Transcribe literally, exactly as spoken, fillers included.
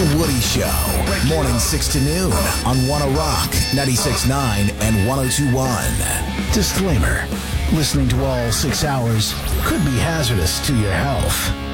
The Woody Show. Morning six to noon on Wanna Rock, ninety-six point nine and one oh two point one. Disclaimer. Listening to all six hours could be hazardous to your health.